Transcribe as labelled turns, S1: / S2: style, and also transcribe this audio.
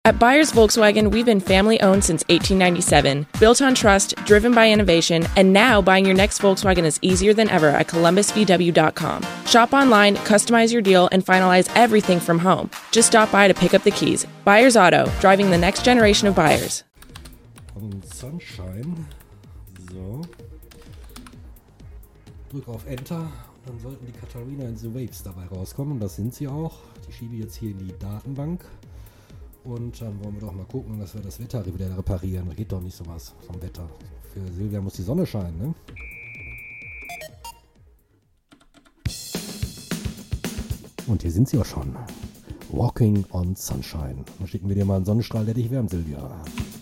S1: At Byers Volkswagen, we've been family-owned since 1897, built on trust, driven by innovation, and now buying your next Volkswagen is easier than ever at columbusvw.com. Shop online, customize your deal, and finalize everything from home. Just stop by to pick up the keys. Byers Auto, driving the next generation of buyers.
S2: Und Sunshine. So. Drück auf Enter. Dann sollten die Katharina and the Waves dabei rauskommen. Und das sind sie auch. Die schiebe ich jetzt hier in die Datenbank. Und dann wollen wir doch mal gucken, dass wir das Wetter wieder reparieren. Da geht doch nicht sowas vom Wetter. Für Silvia muss die Sonne scheinen, ne? Und hier sind sie auch schon. Walking on Sunshine. Dann schicken wir dir mal einen Sonnenstrahl, der dich wärmt, Silvia.